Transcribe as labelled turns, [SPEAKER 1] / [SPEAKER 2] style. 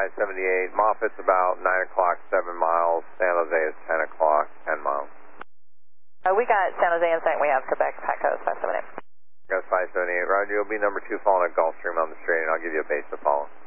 [SPEAKER 1] 578. Moffitt's about 9 o'clock, 7 miles. San Jose is 10 o'clock, 10 miles.
[SPEAKER 2] We got San Jose in sight. We have Quebec, Pat Coast, 578.
[SPEAKER 1] Got 578. Roger, you'll be number 2 following at Gulfstream on the straight, and I'll give you a base to follow.